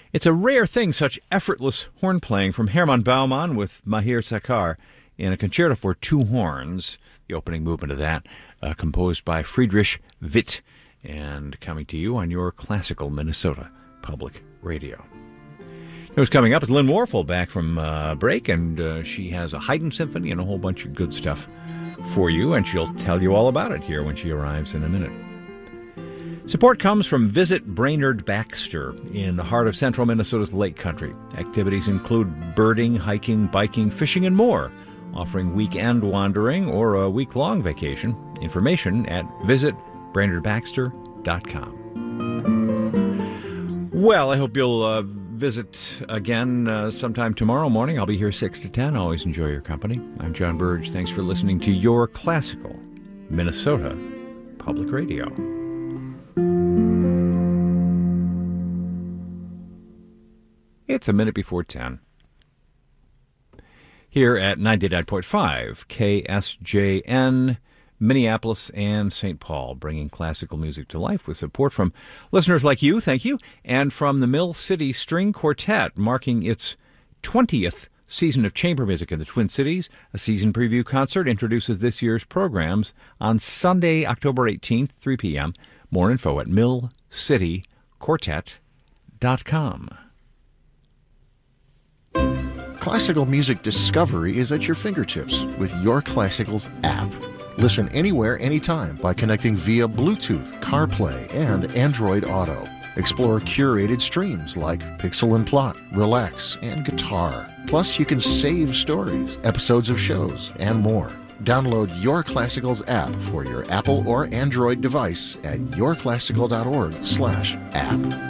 It's a rare thing, such effortless horn playing from Hermann Baumann with Mahir Sakar in a concerto for two horns, the opening movement of that, composed by Friedrich Witt, and coming to you on your classical Minnesota Public Radio. What's coming up is Lynn Warfel back from break, and she has a Haydn symphony and a whole bunch of good stuff for you, and she'll tell you all about it here when she arrives in a minute. Support comes from Visit Brainerd Baxter in the heart of central Minnesota's Lake Country. Activities include birding, hiking, biking, fishing, and more, offering weekend wandering or a week-long vacation. Information at visitbrainerdbaxter.com. Well, I hope you'll visit again sometime tomorrow morning. I'll be here 6 to 10. Always enjoy your company. I'm John Burge. Thanks for listening to your classical Minnesota Public Radio. It's a minute before 10. Here at 99.5 KSJN, Minneapolis and St. Paul, bringing classical music to life with support from listeners like you, thank you, and from the Mill City String Quartet, marking its 20th season of chamber music in the Twin Cities. A season preview concert introduces this year's programs on Sunday, October 18th, 3 p.m. More info at millcityquartet.com. Classical music discovery is at your fingertips with Your Classicals app. Listen anywhere, anytime by connecting via Bluetooth, CarPlay, and Android Auto. Explore curated streams like Pixel and Plot, Relax, and Guitar. Plus, you can save stories, episodes of shows, and more. Download Your Classicals app for your Apple or Android device at yourclassical.org/app.